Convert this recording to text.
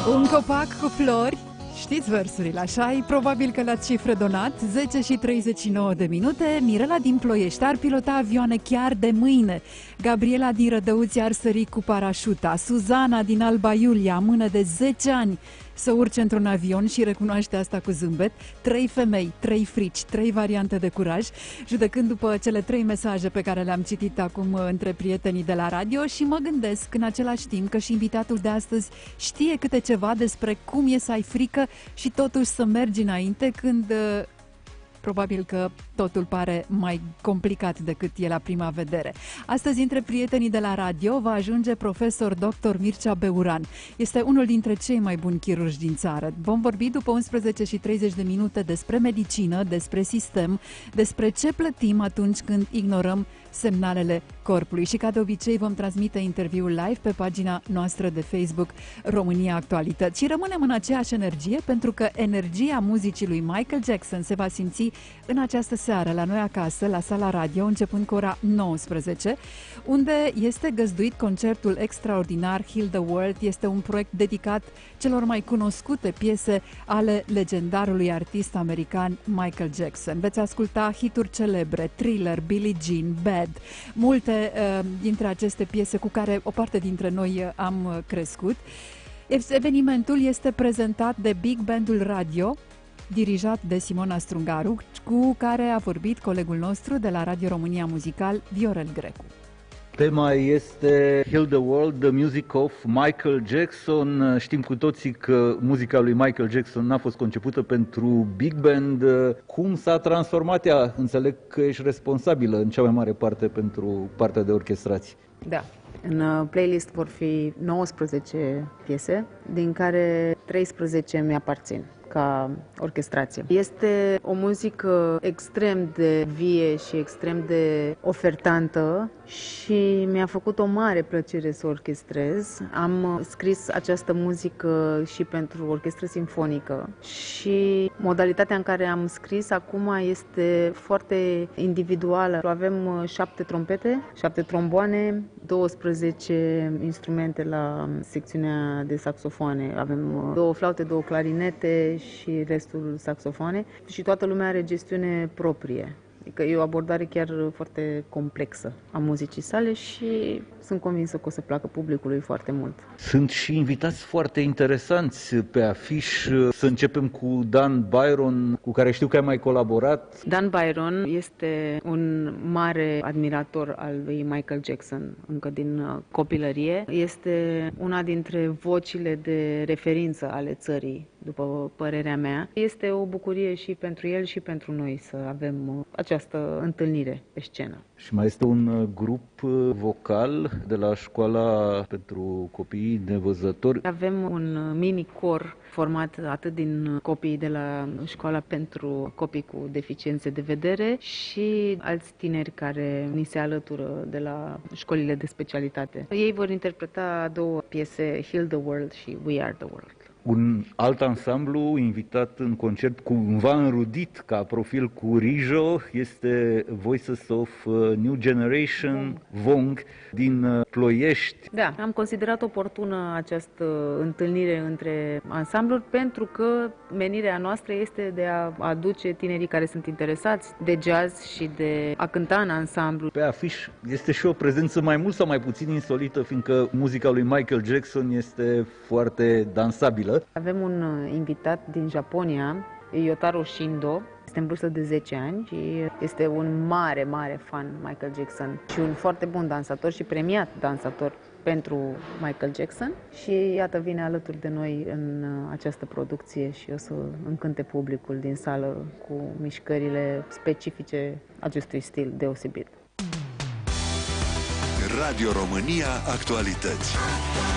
Un copac cu flori. Știți versurile, așa? Probabil că l-ați și fredonat. 10 și 39 de minute. Mirela din Ploiești ar pilota avioane chiar de mâine. Gabriela din Rădăuți ar sări cu parașuta. Suzana din Alba Iulia, mână de 10 ani, să urce într-un avion și recunoaște asta cu zâmbet. 3 femei, 3 frici, 3 variante de curaj, judecând după cele 3 mesaje pe care le-am citit acum între prietenii de la radio și mă gândesc în același timp că și invitatul de astăzi știe câte ceva despre cum e să ai frică și totuși să mergi înainte când probabil că totul pare mai complicat decât e la prima vedere. Astăzi, între prietenii de la radio, va ajunge profesor dr. Mircea Beuran. Este unul dintre cei mai buni chirurgi din țară. Vom vorbi după 11 și 30 de minute despre medicină, despre sistem, despre ce plătim atunci când ignorăm semnalele corpului. Și ca de obicei vom transmite interviul live pe pagina noastră de Facebook România Actualități. Și rămânem în aceeași energie pentru că energia muzicii lui Michael Jackson se va simți în această seară la noi acasă, la sala radio, începând cu ora 19, unde este găzduit concertul extraordinar Heal the World. Este un proiect dedicat celor mai cunoscute piese ale legendarului artist american Michael Jackson. Veți asculta hituri celebre, Thriller, Billie Jean, Bad, multe dintre aceste piese cu care o parte dintre noi am crescut. Evenimentul este prezentat de Big Bandul Radio, dirijat de Simona Strungaru, cu care a vorbit colegul nostru de la Radio România Muzical, Viorel Grecu. Tema este Heal the World, the music of Michael Jackson. Știm cu toții că muzica lui Michael Jackson n-a fost concepută pentru big band. Cum s-a transformat ea? Înțeleg că ești responsabilă în cea mai mare parte pentru partea de orchestrație. Da. În playlist vor fi 19 piese, din care 13 mi-aparțin ca orchestrație. Este o muzică extrem de vie și extrem de ofertantă și mi-a făcut o mare plăcere să orchestrez. Am scris această muzică și pentru orchestră simfonică și modalitatea în care am scris acum este foarte individuală. Avem 7 trompete, 7 tromboane, 12 instrumente la secțiunea de saxofoane. Avem 2 flaute, 2 clarinete și restul saxofoane și toată lumea are gestiune proprie. Adică e o abordare chiar foarte complexă a muzicii sale și sunt convinsă că o să placă publicului foarte mult. Sunt și invitați foarte interesanți pe afiș. Să începem cu Dan Byron, cu care știu că ai mai colaborat. Dan Byron este un mare admirator al lui Michael Jackson, încă din copilărie. Este una dintre vocile de referință ale țării, după părerea mea. Este o bucurie și pentru el și pentru noi să avem această întâlnire pe scenă. Și mai este un grup vocal de la școala pentru copiii nevăzători. Avem un mini-cor format atât din copiii de la școala pentru copii cu deficiențe de vedere și alți tineri care ni se alătură de la școlile de specialitate. Ei vor interpreta 2 piese, Heal the World și We Are the World. Un alt ansamblu invitat în concert, cumva înrudit ca profil cu Rijo, este Voices of New Generation, VONG, din Ploiești. Da, am considerat oportună această întâlnire între ansambluri pentru că menirea noastră este de a aduce tinerii care sunt interesați de jazz și de a cânta în ansamblu. Pe afiș este și o prezență mai mult sau mai puțin insolită, fiindcă muzica lui Michael Jackson este foarte dansabilă. Avem un invitat din Japonia, Yotaro Shindo, este în vârstă de 10 ani și este un mare, mare fan Michael Jackson și un foarte bun dansator și premiat dansator pentru Michael Jackson și iată vine alături de noi în această producție și o să încânte publicul din sală cu mișcările specifice acestui stil deosebit. Radio România Actualități.